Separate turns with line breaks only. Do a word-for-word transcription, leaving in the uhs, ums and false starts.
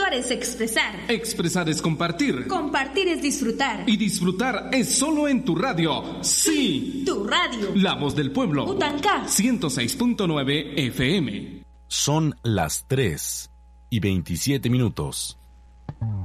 Actuar es expresar.
Expresar es compartir.
Compartir es disfrutar.
Y disfrutar es solo en tu radio. Sí.
Tu radio.
La voz del pueblo.
Utancá.
ciento seis punto nueve F M.
Son las tres y veintisiete minutos.